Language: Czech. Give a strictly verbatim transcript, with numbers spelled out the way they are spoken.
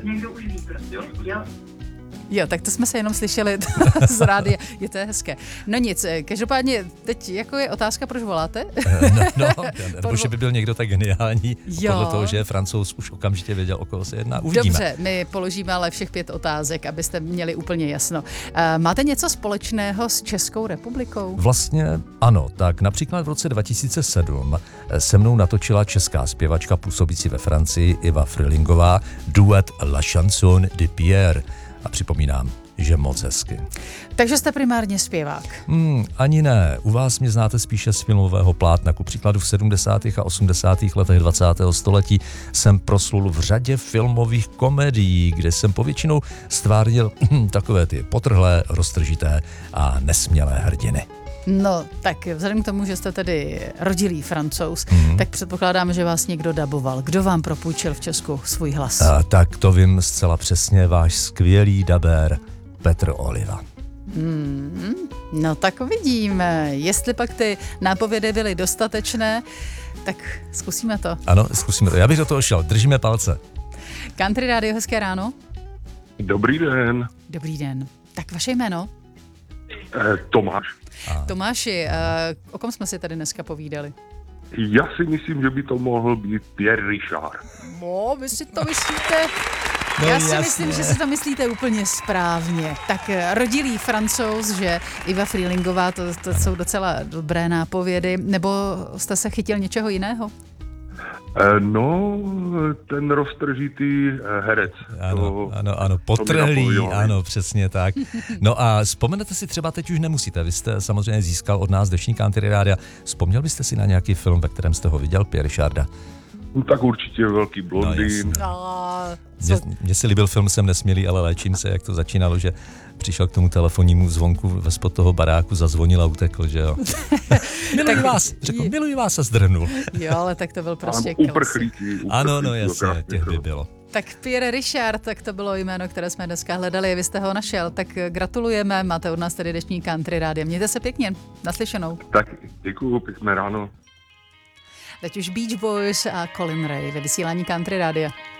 Někdo už ví, prostě, jo. Jo, tak to jsme se jenom slyšeli z rádia. Je to hezké. No nic, každopádně teď jako je otázka, proč voláte? No, no nebo že by byl někdo tak geniální, jo. podle toho, že je Francouz, už okamžitě věděl, o koho se jedná. Uvidíme. Dobře, my položíme ale všech pět otázek, abyste měli úplně jasno. Máte něco společného s Českou republikou? Vlastně ano, tak například v roce dva tisíce sedm se mnou natočila česká zpěvačka působící ve Francii Iva Frilingová duet La Chanson de Pierre. A připomínám, že moc hezky. Takže jste primárně zpěvák? Hmm, ani ne. U vás mě znáte spíše z filmového plátna. Ku příkladu v sedmdesátých a osmdesátých letech dvacátého století jsem proslul v řadě filmových komedií, kde jsem povětšinou stvárnil takové ty potrhlé, roztržité a nesmělé hrdiny. No, tak vzhledem k tomu, že jste tedy rodilý Francouz, mm. tak předpokládám, že vás někdo daboval. Kdo vám propůjčil v Česku svůj hlas? A, tak to vím zcela přesně, váš skvělý dabér Petr Oliva. Mm, no tak uvidíme. Jestli pak ty nápovědy byly dostatečné, tak zkusíme to. Ano, zkusíme to. Já bych do toho šel. Držíme palce. Country Radio, hezké ráno. Dobrý den. Dobrý den. Tak vaše jméno? Eh, Tomáš. A. Tomáši, o kom jsme si tady dneska povídali? Já si myslím, že by to mohl být Pierre Richard. No, vy si to myslíte... No, Já si jasně. myslím, že si to myslíte úplně správně. Tak rodilý Francouz, že Iva Frilingová, to, to jsou docela dobré nápovědy. Nebo jste se chytil něčeho jiného? Eh, no, ten roztržitý herec. Ano, to, ano, ano, potrhlý, ano, přesně tak. No a vzpomenete si třeba, teď už nemusíte, vy jste samozřejmě získal od nás dnešní Country Rádia. Vzpomněl byste si na nějaký film, ve kterém jste ho viděl, Pierre Richarda? No, tak určitě Velký blondýn. No, Mně, mně se líbil film Jsem nesmělý, ale léčím se, jak to začínalo, že přišel k tomu telefonnímu zvonku ve spod toho baráku, zazvonil a utekl, že jo. Miluji vás, řekl, miluji vás a zdrhnul. Jo, ale tak to byl prostě Ano, uprchlíky. Ano, no jasně, těch by bylo. Tak Pierre Richard, tak to bylo jméno, které jsme dneska hledali, vy jste ho našel, tak gratulujeme, máte od nás tedy dnešní Country Rádio. Mějte se pěkně, naslyšenou. Tak děkuju, pěkné ráno. Teď už Beach Boys a Colin Ray ve vysílání Country Rádia.